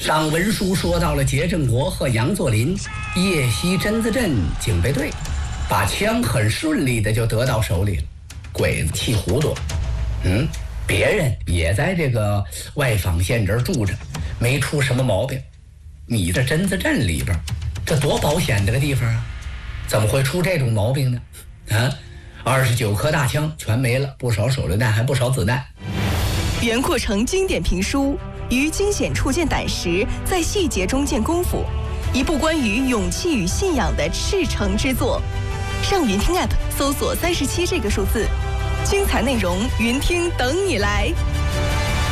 上文书说到了杰振国和杨作霖夜袭榛子镇警备队，把枪很顺利的就得到手里了。鬼子气糊涂，别人也在这个外坊县这儿住着，没出什么毛病。你这榛子镇里边，这多保险的个地方啊，怎么会出这种毛病呢？29颗大枪全没了，不少手榴弹，还不少子弹。 袁阔成经典评书于惊险处见胆识，在细节中见功夫，一部关于勇气与信仰的赤诚之作。上云听 App 搜索37这个数字，精彩内容云听等你来。